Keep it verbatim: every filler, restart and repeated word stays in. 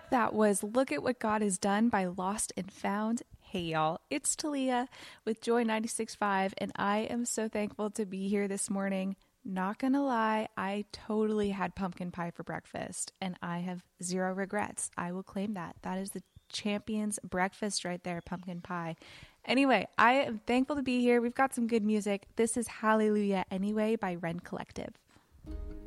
That was Look at What God Has Done by Lost and Found. Hey y'all, it's Talia with Joy ninety-six point five, and I am so thankful to be here this morning. Not gonna lie, I totally had pumpkin pie for breakfast, and I have zero regrets. I will claim that. That is the champion's breakfast right there, pumpkin pie. Anyway, I am thankful to be here. We've got some good music. This is Hallelujah Anyway by Ren Collective.